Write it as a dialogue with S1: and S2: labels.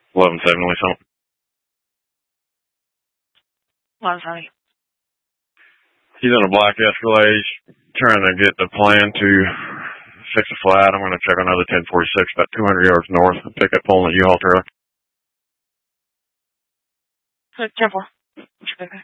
S1: 1170 something.
S2: 1170.
S1: He's in a black Escalade, trying to get the plan to fix a flat. I'm going to check another 1046, about 200 yards north. Pick up pulling the U-Haul trailer.
S2: 10-4.